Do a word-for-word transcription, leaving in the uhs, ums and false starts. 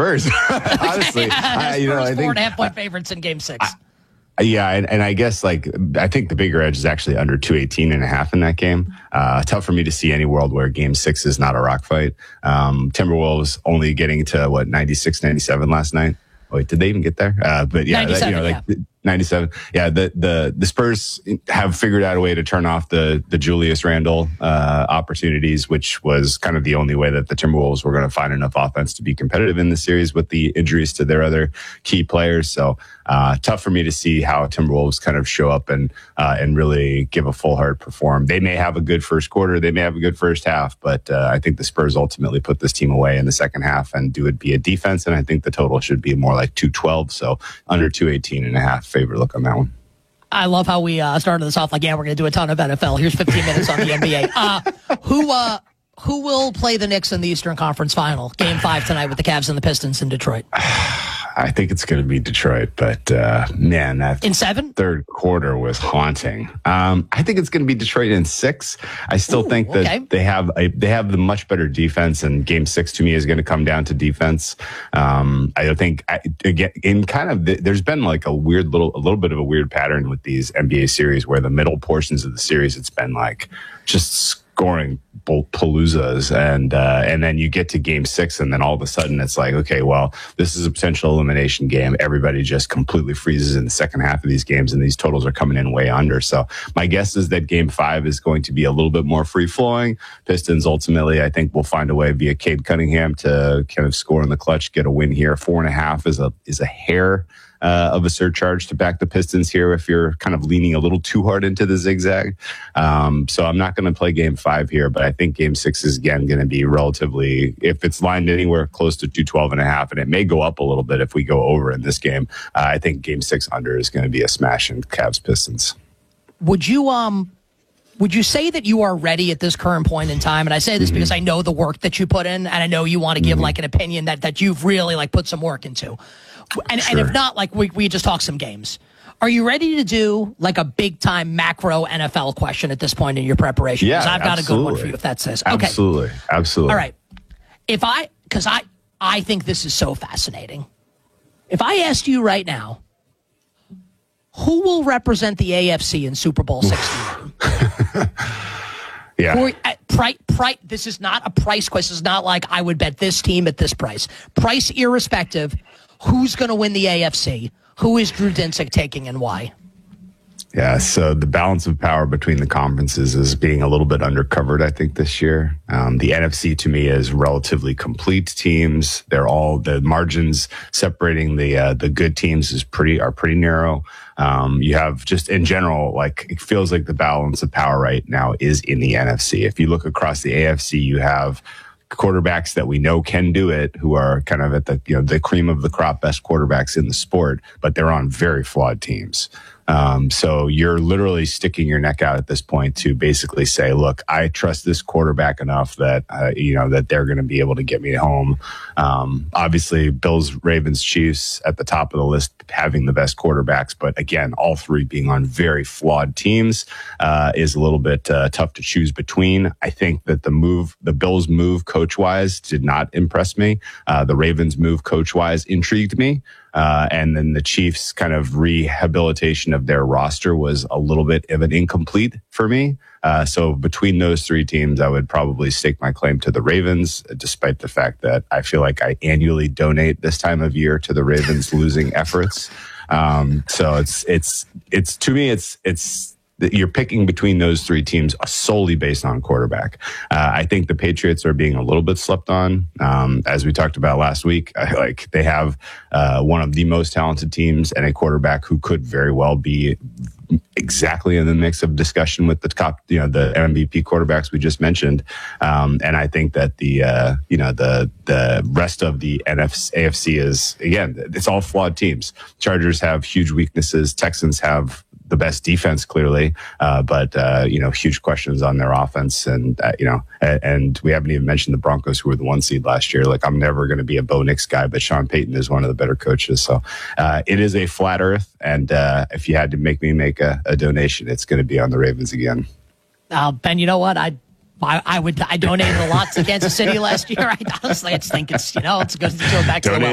Spurs. Honestly, yeah, I, you know, I four think and a half point favorites in Game Six. I, Yeah, and, and I guess like I think the bigger edge is actually under two eighteen and a half in that game. Uh, tough for me to see any world where game six is not a rock fight. Um, Timberwolves only getting to what ninety-six, ninety-seven last night. Wait, did they even get there? Uh, but yeah, that, you know, like yeah. ninety-seven. Yeah, the, the the Spurs have figured out a way to turn off the the Julius Randle uh, opportunities, which was kind of the only way that the Timberwolves were going to find enough offense to be competitive in the series with the injuries to their other key players. So uh, tough for me to see how Timberwolves kind of show up and uh, and really give a full heart perform. They may have a good first quarter, they may have a good first half, but uh, I think the Spurs ultimately put this team away in the second half and do it via defense. And I think the total should be more like two twelve, so under two eighteen and a half. Favorite look on that one. I love how we uh, started this off like, yeah, we're going to do a ton of N F L. Here's fifteen minutes on the N B A. Uh, who uh, who will play the Knicks in the Eastern Conference Final? Game five tonight with the Cavs and the Pistons in Detroit. I think it's going to be Detroit, but uh, man, that in seven? third quarter was haunting. Um, I think it's going to be Detroit in six. I still Ooh, think that okay. they have a, they have the much better defense, and Game Six to me is going to come down to defense. Um, I think I, again, in kind of the, there's been like a weird little a little bit of a weird pattern with these N B A series where the middle portions of the series it's been like just scoring paloozas, and uh, and then you get to game six, and then all of a sudden it's like, okay, well, this is a potential elimination game. Everybody just completely freezes in the second half of these games, and these totals are coming in way under. So my guess is that game five is going to be a little bit more free flowing. Pistons ultimately, I think, will find a way via Cade Cunningham to kind of score in the clutch, get a win here. Four and a half is a is a hair Uh, of a surcharge to back the Pistons here if you're kind of leaning a little too hard into the zigzag. Um, so I'm not going to play game five here, but I think game six is again going to be relatively, if it's lined anywhere close to two twelve and a half, and it may go up a little bit if we go over in this game, uh, I think game six under is going to be a smash in Cavs Pistons. Would you, um, would you say that you are ready at this current point in time? And I say this mm-hmm. because I know the work that you put in, and I know you want to give mm-hmm. like an opinion that, that you've really like put some work into. And, sure. and if not, like we we just talk some games. Are you ready to do like a big time macro N F L question at this point in your preparation? Yeah, I've got absolutely. a good one for you if that says. Okay. Absolutely, absolutely. All right. If I, because I I think this is so fascinating. If I asked you right now, who will represent the A F C in Super Bowl sixty-one? Yeah. Or, uh, pri- pri- this is not a price question. This is not like I would bet this team at this price. Price irrespective, who's going to win the A F C? Who is Drew Dinsick taking and why? Yeah, so the balance of power between the conferences is being a little bit undercovered, I think, this year. Um, the N F C, to me, is relatively complete teams. They're all, the margins separating the uh, the good teams is pretty are pretty narrow. Um, you have just in general, like it feels like the balance of power right now is in the N F C. If you look across the A F C, you have quarterbacks that we know can do it, who are kind of at the you know the cream of the crop, best quarterbacks in the sport, but they're on very flawed teams. Um, so you're literally sticking your neck out at this point to basically say, look, I trust this quarterback enough that, uh, you know, that they're going to be able to get me home. Um, obviously Bills, Ravens, Chiefs at the top of the list, having the best quarterbacks. But again, all three being on very flawed teams, uh, is a little bit, uh, tough to choose between. I think that the move, the Bills move coach wise did not impress me. Uh, the Ravens move coach wise intrigued me. Uh, and then the Chiefs' kind of rehabilitation of their roster was a little bit of an incomplete for me. Uh, so between those three teams, I would probably stake my claim to the Ravens, despite the fact that I feel like I annually donate this time of year to the Ravens' losing efforts. Um, so it's it's it's to me, it's it's. You're picking between those three teams solely based on quarterback. Uh, I think the Patriots are being a little bit slept on. Um, as we talked about last week, I, like they have uh, one of the most talented teams and a quarterback who could very well be exactly in the mix of discussion with the top, you know, the M V P quarterbacks we just mentioned. Um, and I think that the, uh, you know, the, the rest of the N F C, A F C is, again, it's all flawed teams. Chargers have huge weaknesses. Texans have the best defense, clearly, uh, but uh, you know, huge questions on their offense, and uh, you know, and, and we haven't even mentioned the Broncos, who were the one seed last year. Like, I'm never going to be a Bo Nix guy, but Sean Payton is one of the better coaches. So uh, it is a flat Earth, and uh, if you had to make me make a, a donation, it's going to be on the Ravens again. Uh, Ben, you know what? I I, I would I donated a lot to Kansas City last year. I honestly, I just think it's you know it's good to go back to the well.